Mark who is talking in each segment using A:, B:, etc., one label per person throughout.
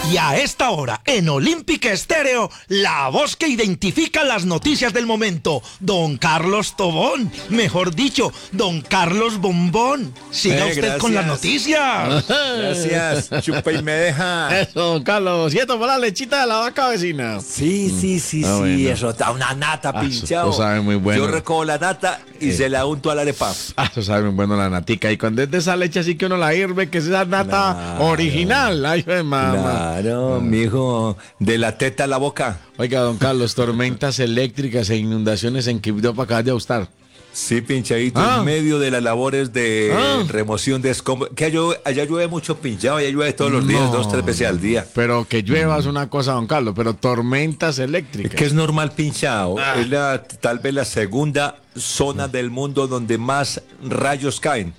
A: Y a esta hora, en Olímpica Estéreo, la voz que identifica las noticias del momento, don Carlos Tobón. Mejor dicho, don Carlos Bombón. Siga usted
B: gracias.
A: con las noticias.
B: Gracias, chupa y me deja.
C: Eso, don Carlos, ¿cierto para la lechita de la vaca vecina?
B: Sí,
C: bueno.
B: eso está una nata pinchado.
C: eso sabe muy bueno.
B: Yo recojo la nata y se la unto a la arepa.
C: Eso sabe muy bueno la natica. Y cuando es de esa leche así que uno la hierve, que es esa nata original. Ay, mamá.
B: Claro, mijo, de la teta a la boca.
C: Oiga, don Carlos, tormentas eléctricas e inundaciones en Quibdó para acá de Austar.
B: Sí, pinchadito, en medio de las labores de remoción de escombros. Que allá llueve mucho pinchado, allá llueve todos los días, 2-3 veces al día.
C: Pero que llueva es una cosa, don Carlos, pero tormentas
B: Es
C: eléctricas.
B: que es normal pinchado. Es tal vez la segunda zona del mundo donde más rayos caen.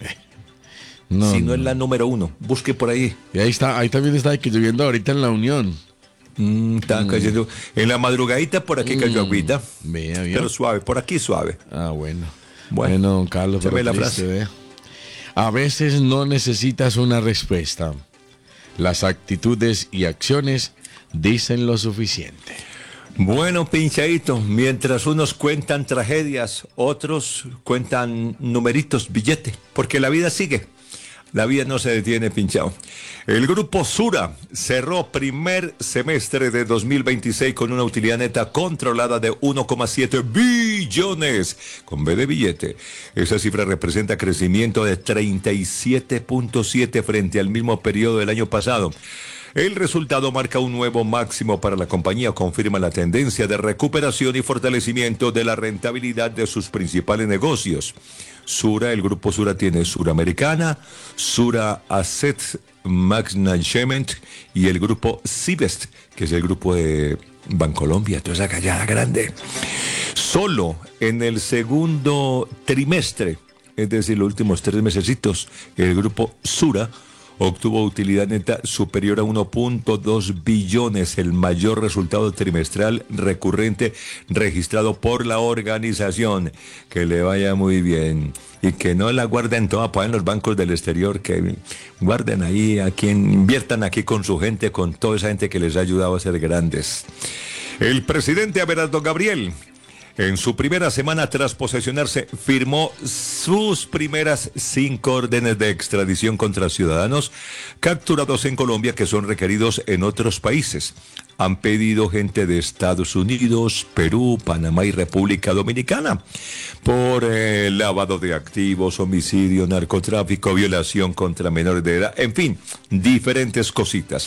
B: Si no es la número 1, busque por ahí.
C: Y ahí también está que lloviendo ahorita en la Unión.
B: Está cayendo. En la madrugadita por aquí cayó agüita.
C: Vea,
B: Pero suave, por aquí suave.
C: Bueno.
B: Bueno,
C: Bueno, don Carlos,
B: échame
C: pero
B: la
C: triste,
B: frase.
C: vea. A veces no necesitas una respuesta. Las actitudes y acciones dicen lo suficiente.
B: Bueno, pinchadito, mientras unos cuentan tragedias, otros cuentan numeritos, billete, porque la vida sigue. La vida no se detiene, pinchado. El grupo Sura cerró primer semestre de 2026 con una utilidad neta controlada de 1,7 billones, con B de billete. Esa cifra representa crecimiento de 37.7 frente al mismo periodo del año pasado. El resultado marca un nuevo máximo para la compañía, confirma la tendencia de recuperación y fortalecimiento de la rentabilidad de sus principales negocios. Sura, el grupo Sura tiene Suramericana, Sura Asset Management y el grupo Civest, que es el grupo de Bancolombia, toda esa callada grande. Solo en el segundo trimestre, es decir, los últimos 3 mesecitos, el grupo Sura obtuvo utilidad neta superior a 1.2 billones, el mayor resultado trimestral recurrente registrado por la organización. Que le vaya muy bien y que no la guarden toda para en los bancos del exterior, que guarden ahí a quien inviertan aquí con su gente, con toda esa gente que les ha ayudado a ser grandes. El presidente Abelardo Gabriel, en su primera semana tras posesionarse, firmó sus primeras 5 órdenes de extradición contra ciudadanos capturados en Colombia que son requeridos en otros países. Han pedido gente de Estados Unidos, Perú, Panamá y República Dominicana por lavado de activos, homicidio, narcotráfico, violación contra menores de edad, en fin, diferentes cositas.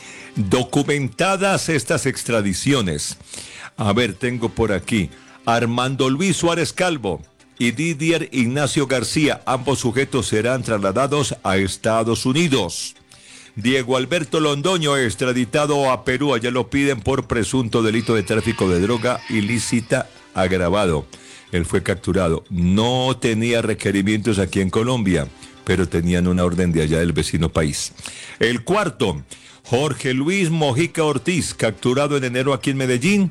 B: Documentadas estas extradiciones. A ver, tengo por aquí Armando Luis Suárez Calvo y Didier Ignacio García, ambos sujetos serán trasladados a Estados Unidos. Diego Alberto Londoño, extraditado a Perú, allá lo piden por presunto delito de tráfico de droga ilícita agravado. Él fue capturado, no tenía requerimientos aquí en Colombia, pero tenían una orden de allá del vecino país. El cuarto, Jorge Luis Mojica Ortiz, capturado en enero aquí en Medellín.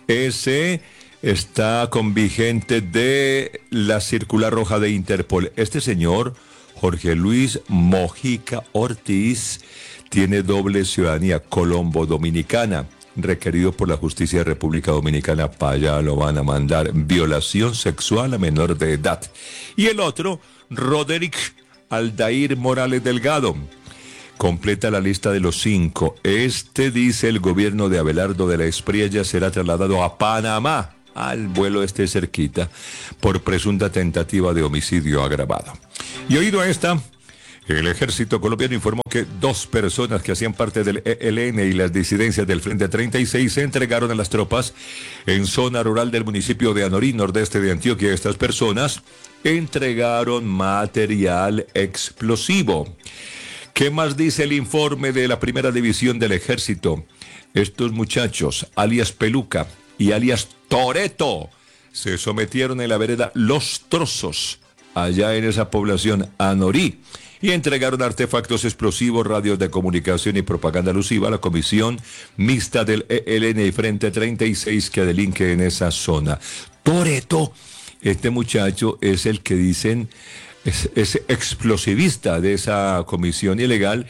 B: Ese está con vigente de la circular roja de Interpol. Este señor, Jorge Luis Mojica Ortiz, tiene doble ciudadanía colombo-dominicana, requerido por la justicia de República Dominicana. Para allá lo van a mandar. Violación sexual a menor de edad. Y el otro, Roderick Aldair Morales Delgado, completa la lista de los 5. Este, dice el gobierno de Abelardo de la Espriella, será trasladado a Panamá, al vuelo cerquita, por presunta tentativa de homicidio agravado. Y oído a esta, el ejército colombiano informó que 2 personas que hacían parte del ELN y las disidencias del Frente 36 se entregaron a las tropas en zona rural del municipio de Anorí, nordeste de Antioquia. Estas personas entregaron material explosivo. ¿Qué más dice el informe de la primera división del ejército? Estos muchachos, alias Peluca y alias Toreto, se sometieron en la vereda Los Trozos, allá en esa población Anorí, y entregaron artefactos explosivos, radios de comunicación y propaganda alusiva a la comisión mixta del ELN y Frente 36 que delinque en esa zona. Toreto, este muchacho es el que dicen es explosivista de esa comisión ilegal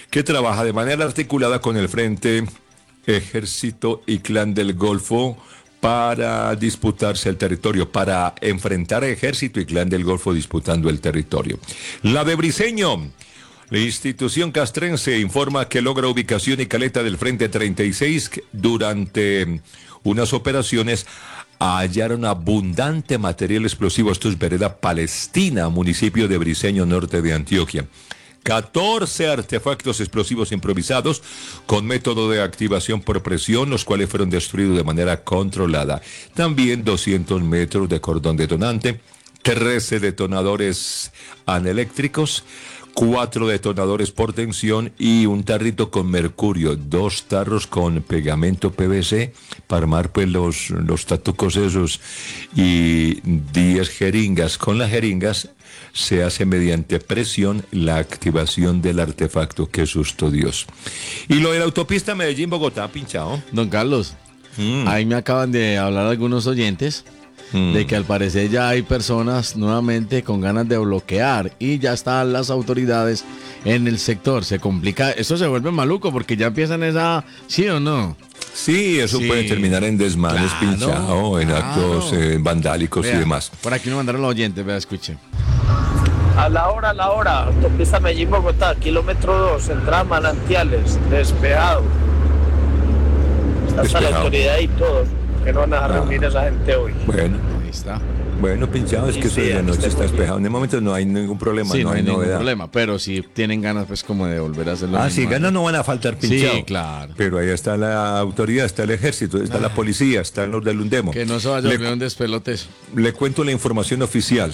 B: que trabaja de manera articulada con el Frente Ejército y Clan del Golfo para disputarse el territorio, para enfrentar a Ejército y Clan del Golfo disputando el territorio. La de Briceño. La institución castrense informa que logra ubicación y caleta del Frente 36 durante unas operaciones. Hallaron abundante material explosivo. Esto es vereda Palestina, municipio de Briceño, norte de Antioquia. 14 artefactos explosivos improvisados con método de activación por presión, los cuales fueron destruidos de manera controlada. También 200 metros de cordón detonante, 13 detonadores aneléctricos, 4 detonadores por tensión y un tarrito con mercurio, 2 tarros con pegamento PVC para armar pues los tatucos esos y 10 jeringas. Con las jeringas se hace mediante presión la activación del artefacto. Qué susto, Dios. Y lo de la autopista Medellín-Bogotá, pinchado.
C: Don Carlos, ahí me acaban de hablar algunos oyentes de que al parecer ya hay personas nuevamente con ganas de bloquear y ya están las autoridades en el sector. Se complica, esto se vuelve maluco porque ya empiezan esa, ¿sí o no?
B: Sí, eso puede terminar en desmanes, pinchado, en actos vandálicos. Vea, y demás.
C: Por aquí nos mandaron los oyentes, vea, escuche.
D: A la hora, autopista Medellín-Bogotá, kilómetro 2, entrada Manantiales, despejado. Hasta la autoridad y todos, que no van a reunir a esa gente hoy.
B: Bueno,
C: ahí está.
B: Bueno, pinchado, es que eso de la noche está despejado. En el momento no hay ningún problema,
C: sí,
B: no hay
C: ningún
B: novedad.
C: problema, pero si tienen ganas, pues como de volver a hacerlo.
B: Sí, ganas no van a faltar, pinchado.
C: Sí, claro.
B: Pero ahí está la autoridad, está el ejército, está la policía, están los del Undemo.
C: Que no se vaya a volver un despelote.
B: Le cuento la información oficial.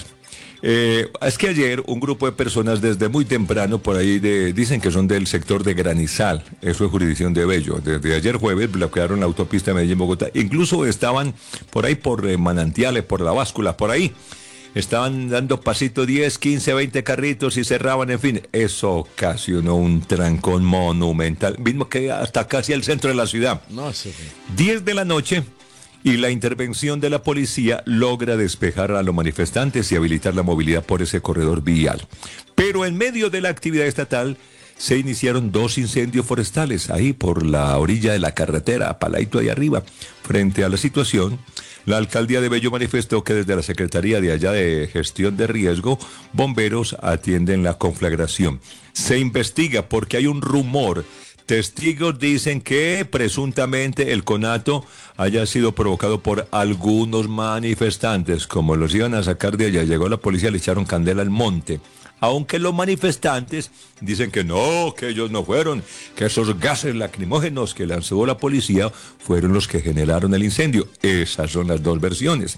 B: Es que ayer un grupo de personas desde muy temprano por ahí dicen que son del sector de Granizal, eso es jurisdicción de Bello. Desde ayer jueves bloquearon la autopista de Medellín-Bogotá. Incluso estaban por ahí por Manantiales, por la báscula, por ahí. Estaban dando pasito 10, 15, 20 carritos y cerraban, en fin. Eso ocasionó un trancón monumental, mismo que hasta casi al centro de la ciudad.
C: No, sí.
B: 10 de la noche. Y la intervención de la policía logra despejar a los manifestantes y habilitar la movilidad por ese corredor vial. Pero en medio de la actividad estatal se iniciaron 2 incendios forestales ahí por la orilla de la carretera, paladito ahí arriba. Frente a la situación, la alcaldía de Bello manifestó que desde la Secretaría de allá de Gestión de Riesgo, bomberos atienden la conflagración. Se investiga porque hay un rumor. Testigos dicen que presuntamente el conato haya sido provocado por algunos manifestantes. Como los iban a sacar de allá, llegó la policía, le echaron candela al monte. Aunque los manifestantes dicen que no, que ellos no fueron, que esos gases lacrimógenos que lanzó la policía fueron los que generaron el incendio. Esas son las 2 versiones.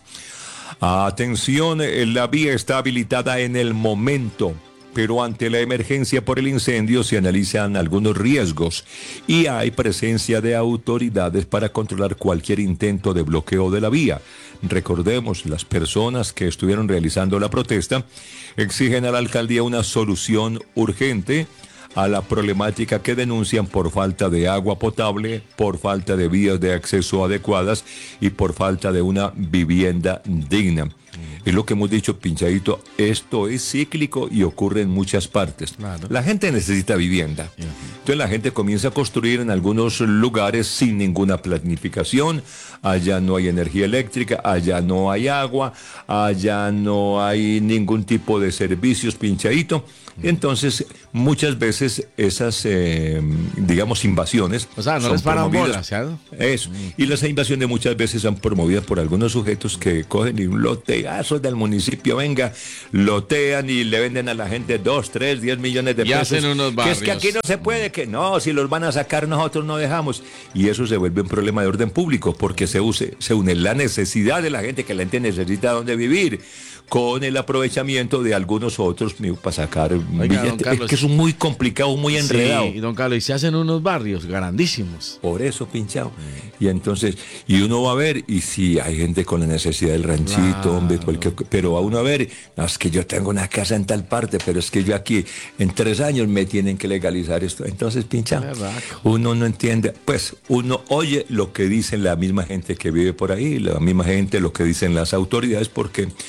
B: Atención, la vía está habilitada en el momento, pero ante la emergencia por el incendio se analizan algunos riesgos y hay presencia de autoridades para controlar cualquier intento de bloqueo de la vía. Recordemos, las personas que estuvieron realizando la protesta exigen a la alcaldía una solución urgente a la problemática que denuncian por falta de agua potable, por falta de vías de acceso adecuadas y por falta de una vivienda digna. Es lo que hemos dicho, pinchadito, esto es cíclico y ocurre en muchas partes. Claro. La gente necesita vivienda. Entonces la gente comienza a construir en algunos lugares sin ninguna planificación. Allá no hay energía eléctrica, allá no hay agua, allá no hay ningún tipo de servicios, pinchadito. Entonces, muchas veces esas, digamos, invasiones...
C: O sea, no les paran bolas, ¿cierto?
B: Eso. Y las invasiones muchas veces son promovidas por algunos sujetos que cogen y un loteazo del municipio, venga, lotean y le venden a la gente 2, 3, 10 millones de pesos.
C: Y hacen unos barrios.
B: Que es que aquí no se puede, que no, si los van a sacar nosotros no dejamos. Y eso se vuelve un problema de orden público porque se une la necesidad de la gente, que la gente necesita dónde vivir, con el aprovechamiento de algunos otros para sacar billetes. Carlos, es que es muy complicado, muy enredado.
C: Sí, don Carlos, y se hacen unos barrios grandísimos.
B: Por eso, pinchado. Y entonces, y uno va a ver, y sí, hay gente con la necesidad del ranchito, hombre, pero va uno a ver, no, es que yo tengo una casa en tal parte, pero es que yo aquí, en 3 años me tienen que legalizar esto. Entonces, pinchado, uno no entiende, pues, uno oye lo que dicen la misma gente que vive por ahí, la misma gente, lo que dicen las autoridades, porque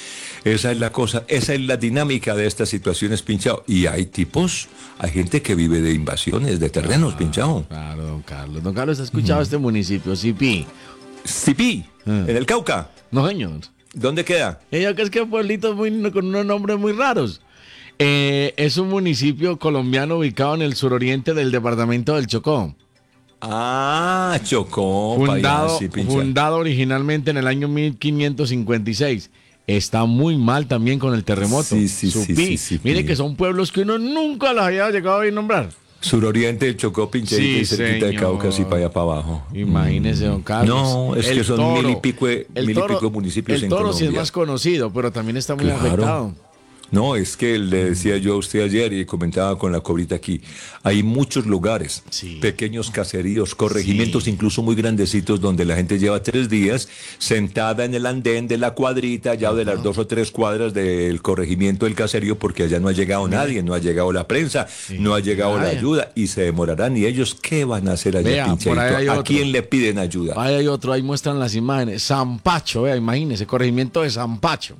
B: Esa es la cosa, esa es la dinámica de estas situaciones, Pinchao. Y hay gente que vive de invasiones, de terrenos, Pinchao.
C: Claro, don Carlos. Don Carlos, ¿ha escuchado este municipio, Sipí?
B: Sipí, en el Cauca.
C: No, señor.
B: ¿Dónde queda?
C: Yo que es que pueblitos con unos nombres muy raros. Es un municipio colombiano ubicado en el suroriente del departamento del Chocó.
B: Ah, Chocó.
C: Fundado originalmente en el año 1556. Está muy mal también con el terremoto. Sí. Mire que son pueblos que uno nunca los había llegado a oír nombrar.
B: Suroriente del Chocó, Pincheita y cerquita de Cauca, así para allá para abajo.
C: Imagínese, don Carlos.
B: No, es que son mil y pico municipios en Colombia.
C: El Toro sí es más conocido, pero también está muy afectado.
B: No, es que le decía yo a usted ayer y comentaba con la cobrita aquí, hay muchos lugares, pequeños caseríos, corregimientos incluso muy grandecitos donde la gente lleva 3 días sentada en el andén de la cuadrita, ya de las 2 o 3 cuadras del corregimiento del caserío, porque allá no ha llegado nadie, no ha llegado la prensa, no ha llegado la ayuda y se demorarán. ¿Y ellos qué van a hacer allá, Pincheito? ¿A quién le piden ayuda?
C: Ahí hay otro, ahí muestran las imágenes. Zampacho, vea, imagínese, corregimiento de Zampacho.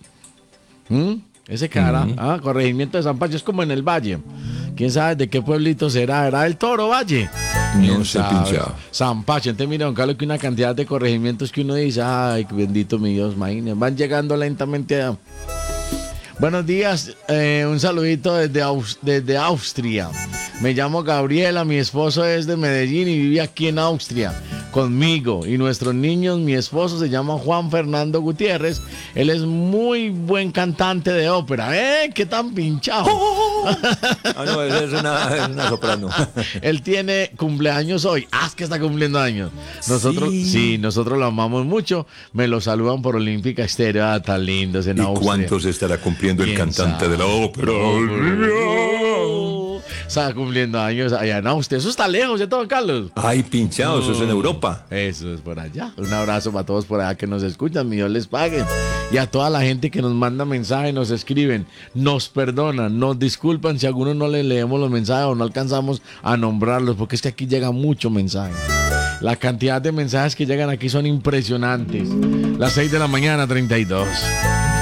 C: Ese cara, corregimiento de Zampacho, es como en el Valle. ¿Quién sabe de qué pueblito será? ¿Era el Toro Valle?
B: No sé, Pinchado.
C: Zampacho. Entonces, mira, don Carlos, que una cantidad de corregimientos que uno dice, ay, bendito mi Dios, imagínense, van llegando lentamente allá. Buenos días, un saludito desde Austria. Me llamo Gabriela, mi esposo es de Medellín y vive aquí en Austria conmigo y nuestros niños. Mi esposo se llama Juan Fernando Gutiérrez. Él es muy buen cantante de ópera. ¿Qué tan pinchado?
B: No, es una soprano.
C: Él tiene cumpleaños hoy. Es que está cumpliendo años. Nosotros lo amamos mucho. Me lo saludan por Olímpica Estéreo. Tan lindos en Austria.
B: ¿Y cuántos estará cumpliendo el cantante de la ópera?
C: Está cumpliendo años allá en Austria. Eso está lejos de todo, Carlos.
B: Ay, Pinchado, eso es en Europa.
C: Eso es por allá. Un abrazo para todos por allá que nos escuchan. Mi Dios les pague. Y a toda la gente que nos manda mensajes, nos escriben, nos perdonan, nos disculpan si a algunos no les leemos los mensajes o no alcanzamos a nombrarlos, porque es que aquí llega mucho mensaje. La cantidad de mensajes que llegan aquí son impresionantes. Las 6 de la mañana, 32.